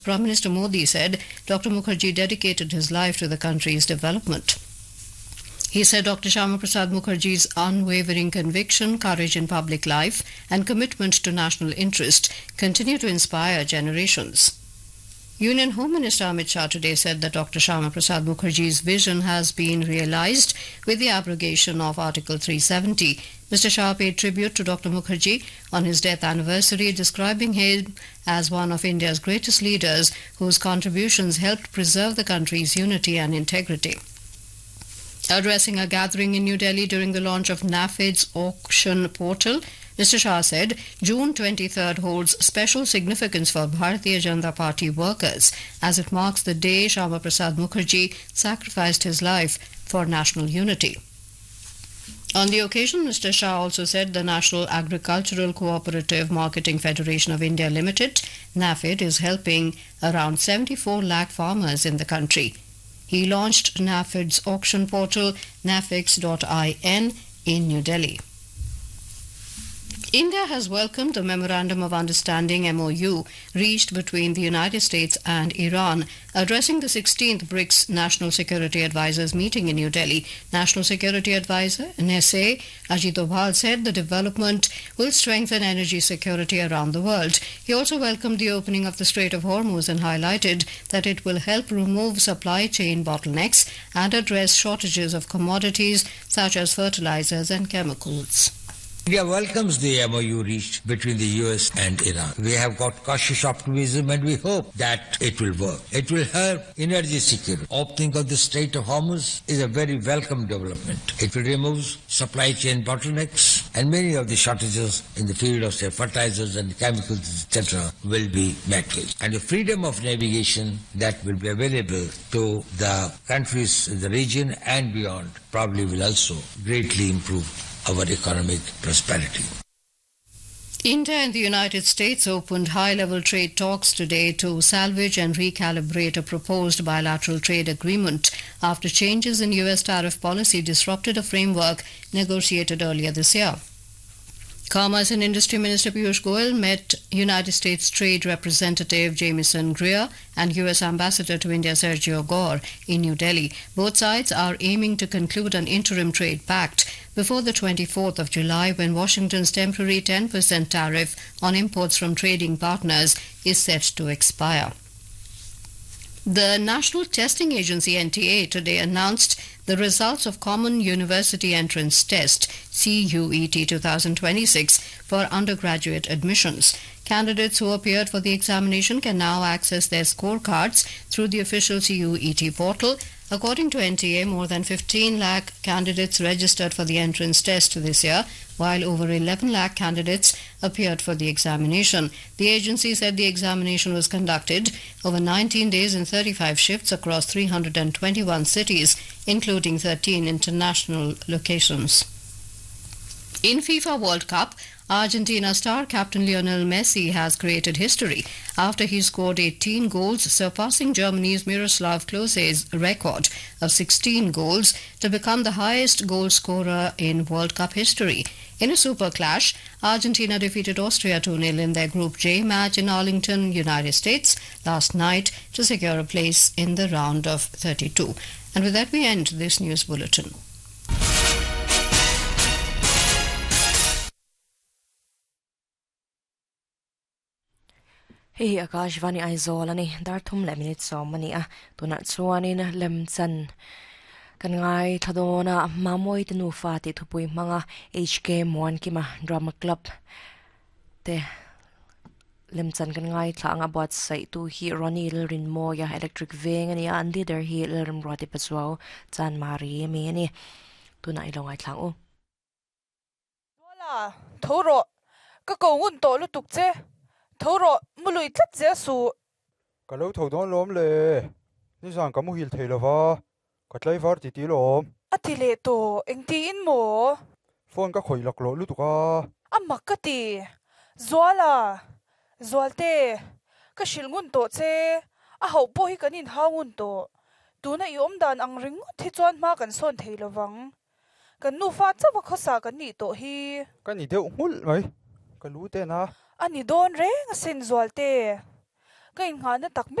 Prime Minister Modi said Dr. Mukherjee dedicated his life to the country's development. He said Dr. Shyama Prasad Mukherjee's unwavering conviction, courage in public life, and commitment to national interest continue to inspire generations. Union Home Minister Amit Shah today said that Dr. Shyama Prasad Mukherjee's vision has been realized with the abrogation of Article 370. Mr. Shah paid tribute to Dr. Mukherjee on his death anniversary, describing him as one of India's greatest leaders whose contributions helped preserve the country's unity and integrity. Addressing a gathering in New Delhi during the launch of NAFED's auction portal, Mr. Shah said June 23rd holds special significance for Bharatiya Janata Party workers as it marks the day Shyama Prasad Mukherjee sacrificed his life for national unity. On the occasion, Mr. Shah also said the National Agricultural Cooperative Marketing Federation of India Limited, NAFED, is helping around 74 lakh farmers in the country. He launched NAFED's auction portal, nafex.in, in New Delhi. India has welcomed a Memorandum of Understanding MOU reached between the United States and Iran. Addressing the 16th BRICS National Security Advisors meeting in New Delhi, National Security Advisor NSA Ajit Doval said the development will strengthen energy security around the world. He also welcomed the opening of the Strait of Hormuz and highlighted that it will help remove supply chain bottlenecks and address shortages of commodities such as fertilizers and chemicals. India welcomes the MOU reached between the US and Iran. We have got cautious optimism and we hope that it will work. It will help energy security. Opening of the Strait of Hormuz is a very welcome development. It will remove supply chain bottlenecks and many of the shortages in the field of, say, fertilizers and chemicals, etc. will be met with. And the freedom of navigation that will be available to the countries in the region and beyond probably will also greatly improve our economic prosperity. India and the United States opened high-level trade talks today to salvage and recalibrate a proposed bilateral trade agreement after changes in U.S. tariff policy disrupted a framework negotiated earlier this year. Commerce and Industry Minister Piyush Goyal met United States Trade Representative Jamieson Greer and U.S. Ambassador to India Sergio Gore in New Delhi. Both sides are aiming to conclude an interim trade pact before the 24th of July, when Washington's temporary 10% tariff on imports from trading partners is set to expire. The National Testing Agency NTA today announced the results of Common University Entrance Test CUET 2026 for undergraduate admissions. Candidates who appeared for the examination can now access their scorecards through the official CUET portal. According to NTA, more than 15 lakh candidates registered for the entrance test this year, while over 11 lakh candidates appeared for the examination. The agency said the examination was conducted over 19 days in 35 shifts across 321 cities, including 13 international locations. In FIFA World Cup, Argentina star captain Lionel Messi has created history after he scored 18 goals, surpassing Germany's Miroslav Klose's record of 16 goals to become the highest goal scorer in World Cup history. In a super clash, Argentina defeated Austria 2-0 in their Group J match in Arlington, United States, last night to secure a place in the round of 32. And with that, we end this news bulletin. Hei Akashvani Aizolani, Dartum Leminit Somania, Donat Swanin Lemsan. Kangai Tadona, Mamoy Tenufati to Pui Manga, HK Mon Kima Drama Club. Te Lemsan Kangai Tang about say to he Ronnie Lrin Moya Electric Ving and ya leader he Lrim Roti Paswao, San Marie Mini. Tonight long I tang. Dola, Toro, Kako won't tolo tukze. Toro, Mului Tatsu. Kalau thầu đó lốm lệ, như rằng có một hiện thể là va, cắt lấy vart tí lốm. Atile to, anh tin mo. Phone các khối lạc lỗ lúc cả. Amakati, Zola, Zolte, cái silngun to che, hậu bôi cái nín haun to. Tu na yom dan ang ring thì chọn ma kan son thể là vắng. Kan nu phát chắc vào khasa kan ni to hi. Kan ni đều hul mày, kan lú tên ha. Ani don re nga sin zolte ka in nga na tak